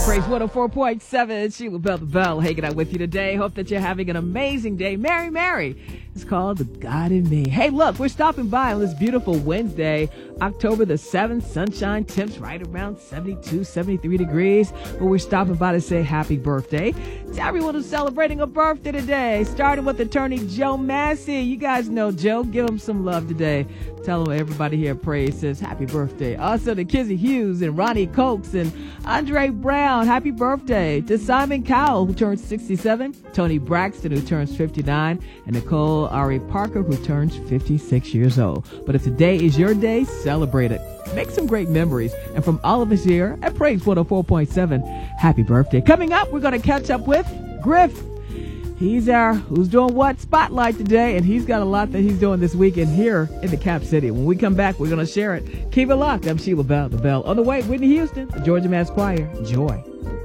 Praise 104.7. Sheila Bell the Bell hanging out with you today. Hope that you're having an amazing day. Mary. It's called The God in Me. Hey, look, we're stopping by on this beautiful Wednesday, October the 7th. Sunshine temps right around 72, 73 degrees. But we're stopping by to say happy birthday to everyone who's celebrating a birthday today. Starting with attorney Joe Massey. You guys know Joe. Give him some love today. Tell him everybody here at Praise says happy birthday. Also to Kizzy Hughes and Ronnie Cokes and Andre Brown. Happy birthday. To Simon Cowell, who turns 67. Tony Braxton, who turns 59. And Nicole Ari Parker, who turns 56 years old. But if today is your day, celebrate it. Make some great memories. And from all of us here at Praise 104.7, happy birthday. Coming up, we're going to catch up with Griff. He's our Who's Doing What Spotlight today, and he's got a lot that he's doing this weekend here in the Cap City. When we come back, we're going to share it. Keep it locked. I'm Sheila Bell, the Bell. On the way, Whitney Houston, the Georgia Mass Choir. Joy.